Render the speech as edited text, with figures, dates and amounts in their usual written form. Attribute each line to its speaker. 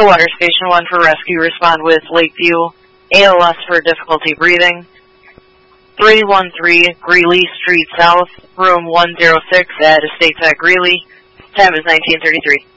Speaker 1: Stillwater Station 1 for rescue. Respond with Lakeview. ALS for difficulty breathing. 313 Greeley Street South, room 106 at Estates at Greeley. Time is 19:33.